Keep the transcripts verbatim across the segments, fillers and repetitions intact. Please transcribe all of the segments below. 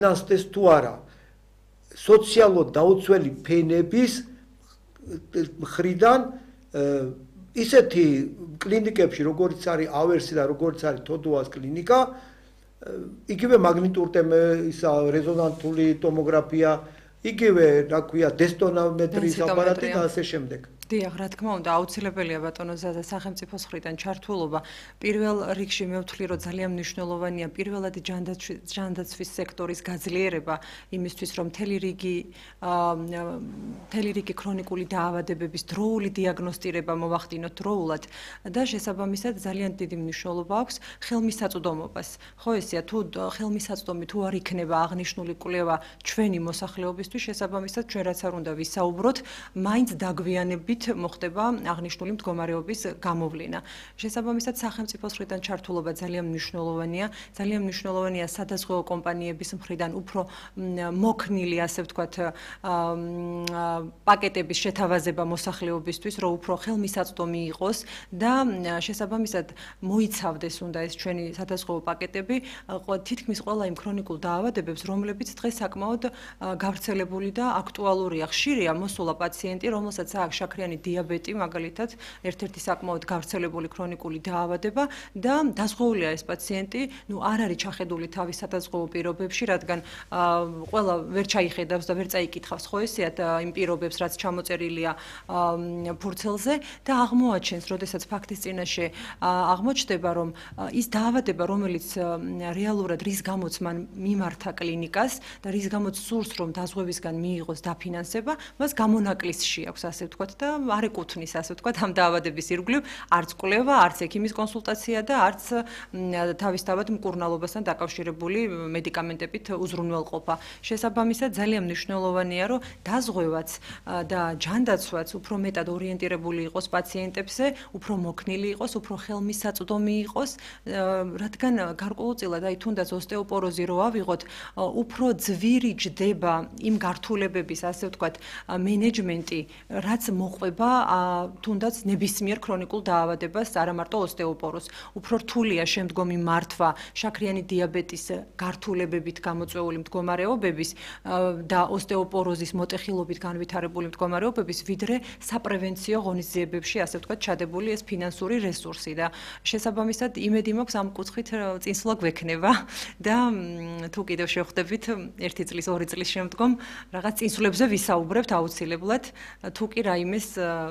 ფინანსდეს თუ არა სოციალურად დაუცველი ფენების მხრიდან ისეთი კლინიკებში, როგორც არის ავერსი და როგორც არის თოდუას კლინიკა, იგივე მაგნიტურ-ისა რეზონანსული ტომოგრაფია, იგივე, რა ქვია, დენსიტომეტრის აპარატი და ასე შემდეგ. დიახ, რა თქმა უნდა, აუცილებელია ბატონო ზადა სახელმწიფოს მხრიდან ჩართულობა. პირველ რიგში მე ვთვლი, რომ ძალიან მნიშვნელოვანია პირველად ჯანდაცვის სექტორის გაძლიერება იმისთვის, რომ მთელი რიგი მთელი რიგი ქრონიკული დაავადებების დროული დიაგნოსტირება მოვახდინოთ დროულად და შესაბამისად ძალიან დიდი მნიშვნელობა აქვს ხელმისაწვდომობას. ხო ესეა, თუ ხელმისაწვდომი თუ არ იქნება აღნიშნული კვლევა ჩვენი მოსახლეობისთვის, შესაბამისად ჩვენ რაც არ უნდა ვისაუბროთ, მაინც დაგვიანებით მოხდება აღნიშნული მდგომარეობის გამოვლენა. შესაბამისად სახელმწიფოს მხრიდან ჩართულობა ძალიან მნიშვნელოვანია. ძალიან მნიშვნელოვანია სადაზღვევო კომპანიების მხრიდან უფრო მოქნილი, ასე ვთქვათ, პაკეტების შეთავაზება მოსახლეობისთვის, რომ უფრო ხელმისაწვდომი იყოს და შესაბამისად მოიცავდეს უნდა ეს ჩვენი სადაზღვევო პაკეტები თითქმის ყველა იმ ქრონიკულ დაავადებებს, რომლებიც დღეს საკმაოდ გავრცელებული და აქტუალურია. ხშირია მოსულა პაციენტი, რომელსაც აქვს შაქრიანი დიაბეტი, მაგალითად, ერთ-ერთი საკმაოდ გავრცელებული ქრონიკული დაავადება და დაზღვეულია ეს პაციენტი, ნუ არ არის ჩახედული თავის სადაზღვევო პირობებში, რადგან ყველა ვერ ჩაიხედავს და ვერ წაიკითხავს ხო ესეათ იმ პირობებს, რაც ჩამოწერილია ფურცელზე და აღმოაჩენს, როდესაც ფაქტის წინაშე აღმოჩნდება, რომ ის დაავადება, რომელიც რეალურად რის გამოც მან მიმართა კლინიკას და რის გამოც სურს, რომ დაზღვევისგან მიიღოს დაფინანსება, მას გამონაკლისში აქვს, ასე ვთქვათ და არ ეკუთვნის, ასე ვთქვათ, ამ დაავადების ირგვლივ არც კვლევა, არც ექიმის კონსულტაცია და არც თავისთავად მკურნალობასთან დაკავშირებული მედიკამენტებით უზრუნველყოფა. შესაბამისად, ძალიან მნიშვნელოვანია, რომ დაზღვევაც და ჯანდაცვაც უფრო მეტად ორიენტირებული იყოს პაციენტებზე, უფრო მოქნილი იყოს, უფრო ხელმისაწვდომი იყოს, რადგან გარკვეულწილად, აი თუნდაც ოსტეოპოროზი რო ავიღოთ, უფრო ძვირი ჯდება იმ გართულებების, ასე ვთქვათ, მენეჯმენტი, რაც მოყვება თუნდაც ნებისმიერ ქრონიკულ დაავადებას, არა მარტო ოსტეოპოროზს. უფრო რთულია შემდგომი მართვა შაქრიანი დიაბეტის გართულებებით გამოწვეული მდგომარეობების და ოსტეოპოროზის მოტეხილობით განვითარებული მდგომარეობების, ვიდრე საპრევენციო ღონისძიებებში, ასე ვთქვათ, ჩადებული ეს ფინანსური რესურსი და შესაბამისად იმედი მაქვს ამ კუთხით წინსვლა გვექნება და თუ კიდევ შევხვდებით ერთი წლის, ორი წლის შემდგომ რაღაც წინსვლებზე ვისაუბრებთ აუცილებლად, თუ კი რაიმეს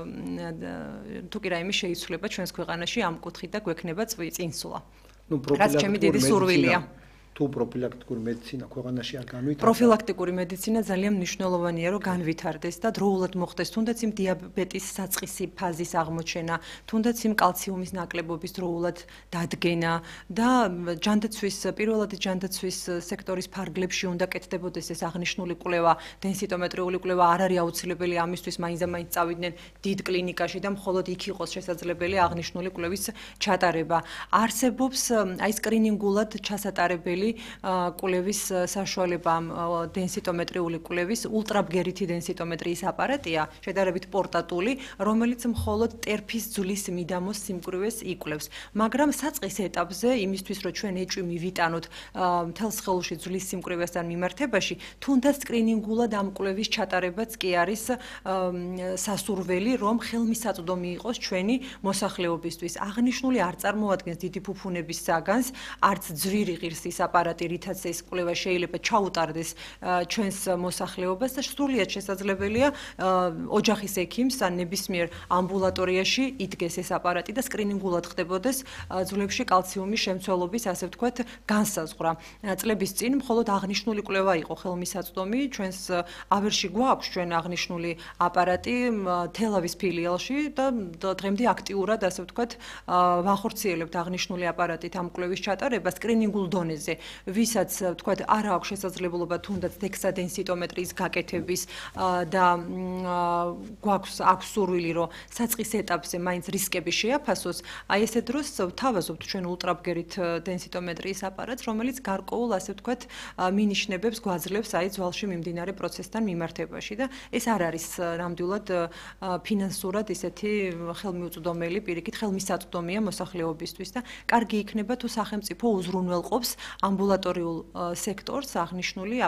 თუ კი რაიმე შეიცვლება ჩვენს ქვეყანაში ამ კუთხით და გვექნება წინსვლა. ნუ პროფილაქტიკური თუ პროფილაქტიკური მედიცინა ქვეყანაში არ განვითარდა. პროფილაქტიკური მედიცინა ძალიან მნიშვნელოვანია, რომ განვითარდეს და დროულად მოხდეს თუნდაც იმ დიაბეტის საწყისი ფაზის აღმოჩენა, თუნდაც იმ კალციუმის ნაკლებობის დროულად დადგენა და ჯანდაცვის პირველად ჯანდაცვის სექტორის ფარგლებში უნდა კეთდებოდეს ეს აღნიშნული კვლევა, დენსიტომეტრიული კვლევა არ არის აუცილებელი ამისთვის, მაინც და მაინც წავიდნენ დიდ კლინიკაში და მხოლოდ იქ იყოს შესაძლებელი აღნიშნული კვლევის ჩატარება. არსებობს აი სკრინინგულად ჩასატარებელი კვლევის საშუალება დენსიტომეტრიული კვლევის ულტრაბგერითი დენსიტომეტრიის აპარატია, შედარებით პორტატული, რომელიც მხოლოდ ტერფის ძვლის მიდამოს სიმკვრივეს იკვლევს. მაგრამ საწყის ეტაპზე, იმისთვის რომ ჩვენ ეჭვი მივიტანოთ მთელ სხეულში ძვლის სიმკვრივესთან მიმართებაში, თუნდაც სკრინინგულად ამ კვლევის ჩატარებაც კი არის სასურველი, რომ ხელმისაწვდომი იყოს ჩვენი მოსახლეობისთვის. აღნიშნული არ წარმოადგენს დიდი ფუფუნების საგანს, არც ძვირი ღირსის აპარატი, რითაც ეს კვლევა შეიძლება ჩაუტარდეს ჩვენს მოსახლეობას და სრულიად შესაძლებელია ოჯახის ექიმს ან ნებისმიერ ამბულატორიაში იდგეს ეს აპარატი და სკრინინგულად ხდებოდეს ძვლებში კალციუმის შემცველობის, ასე ვთქვათ, განსაზღვრა. წლების წინ მხოლოდ აღნიშნული კვლევა იყო ხელმისაწვდომი, ჩვენს ავერში გვაქვს ჩვენ აღნიშნული აპარატი თელავის ფილიალში და დღემდე აქტიურად, ასე ვთქვათ, ვახორციელებთ აღნიშნული აპარატით ამ კვლევის ჩატარებას სკრინინგულ დონეზე, ვისაც ვთქვათ, არ აქვს შესაძლებლობა თუნდაც დექსადენსიტომეტრიის გაკეთების და გვაქვს აქვს სურვილი, რომ საწყის ეტაპზე მაინც რისკები შეაფასოს, აი ესე დროს ვთავაზობთ ჩვენ ულტრაბგერით დენსიტომეტრიის აპარატს, რომელიც გარკვეულ, ასე ვთქვათ, მინიშნებებს გვაძლევს აი ძვალში მიმდინარე პროცესთან მიმართებაში და ეს არ არის ნამდვილად ფინანსურად ისეთი ხელმიუწვდომელი, პირიქით ხელმისაწვდომია მოსახლეობისთვის და კარგი იქნება თუ სახელმწიფო უზრუნველყოფს ამბულატორიულ სექტორს აღნიშნული